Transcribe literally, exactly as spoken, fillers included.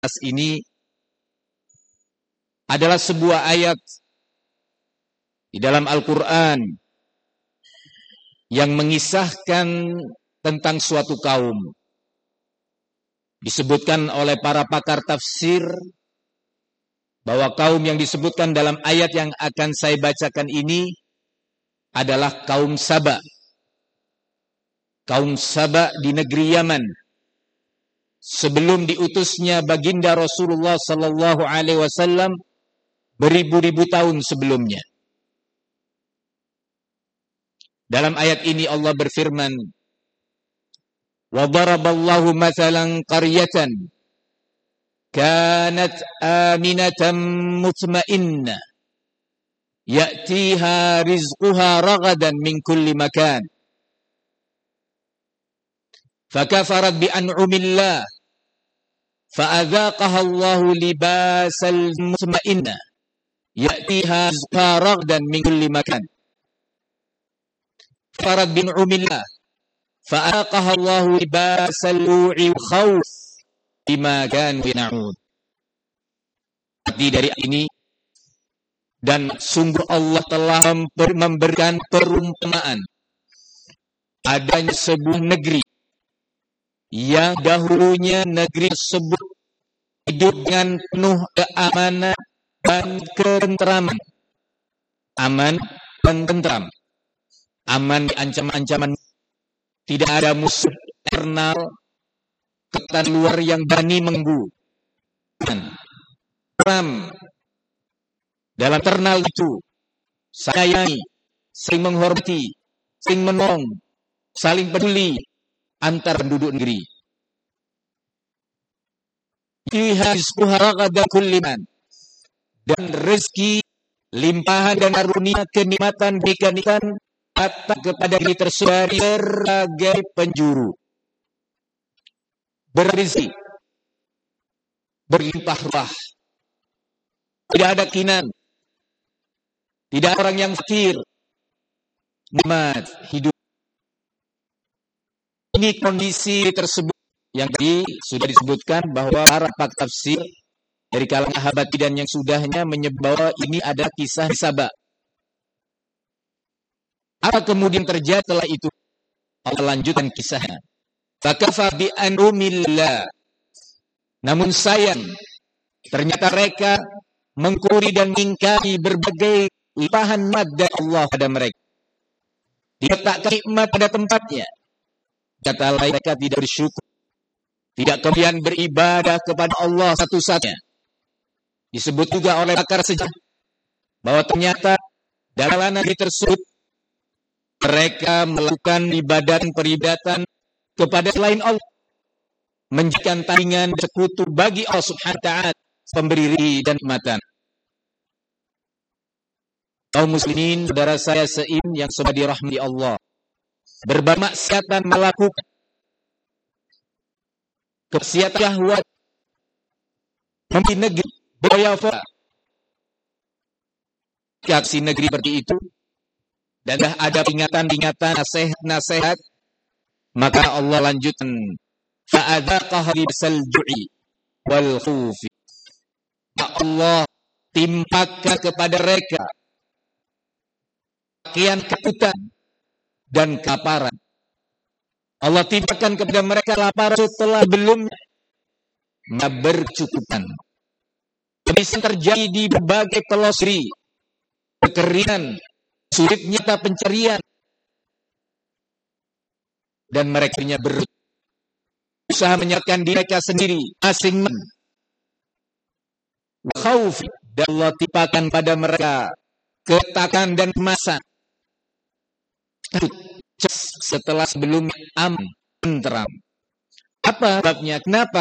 ini adalah sebuah ayat di dalam Al-Quran yang mengisahkan tentang suatu kaum. Disebutkan oleh para pakar tafsir bahwa kaum yang disebutkan dalam ayat yang akan saya bacakan ini adalah kaum Saba. Kaum Saba di negeri Yaman. Sebelum diutusnya baginda Rasulullah sallallahu alaihi wasallam beribu-ribu tahun sebelumnya. Dalam ayat ini Allah berfirman, "Wa daraballahu mathalan qaryatan kanat aminatan mutmainnah ya'tiha rizquha ragadan min kulli makan fakafarat bi an'umillah fa'adzaqaha Allahu libasal mutmainnah ya'tiha rizquha ragadan min kulli makan farat bi an'umillah fa'adzaqaha Allahu libasal ju'i wal khawf bima kanu ya'malun." Arti dari ini, dan sungguh Allah telah memberikan perumpamaan adanya sebuah negeri yang dahulunya negeri tersebut hidup dengan penuh keamanan dan ketentraman. Aman dan tentram. Aman di ancaman-ancaman, tidak ada musuh eksternal, kekuatan luar yang berani mengganggu. Tentram. Dalam internal itu, sayangi, saling menghormati, saling menolong, saling peduli antar penduduk negeri. Dan rezeki, limpahan dan karunia kenikmatan berikan-ikan datang kepada diri tersebut dari berbagai penjuru. Berrizki, berlimpah ruah, tidak ada kinan. Tidak orang yang fakir, nikmat hidup. Ini kondisi tersebut yang tadi sudah disebutkan bahwa para pakar tafsir dari kalangan Habati dan yang sudahnya menyebut bahwa ini ada kisah di Saba. Apa kemudian terjadi setelah itu? Allah lanjutkan kisahnya. Fakafa bi an'umillah. Namun sayang, ternyata mereka mengkuri dan mengingkari berbagai limpahan nikmat dari Allah pada mereka. Diletakkan nikmat pada tempatnya. Kata mereka tidak bersyukur. Tidak kemudian beribadah kepada Allah satu-satunya. Disebut juga oleh pakar sejarah bahwa ternyata dalam negeri tersebut mereka melakukan ibadat peribadatan kepada selain Allah. Menjadikan tandingan sekutu bagi Allah Subhanahu wa taala, pemberi rizki dan nikmatan. Kaum muslimin, saudara saya seim yang sudah dirahmati Allah, berbagai maksiatan melakukan kemaksiatan syahwat, memiliki negeri beryafa, aksi negeri seperti itu, dan dah ada peringatan-peringatan, nasihat-nasihat, maka Allah lanjutkan, fa'adzaqaha libasal ju'i wal khufi. Allah timpakan kepada mereka pakaian ketakutan dan kelaparan. Allah timpakan kepada mereka lapar setelah belumnya bercukupan. Bisa terjadi di berbagai pelosri, kekeringan, sulitnya pencarian, dan mereka berusaha menyerahkan diri mereka sendiri, asing khauf, dan Allah timpakan pada mereka ketakutan dan kemasan. Setelah sebelumnya aman, tenteram. Apa sebabnya? Kenapa?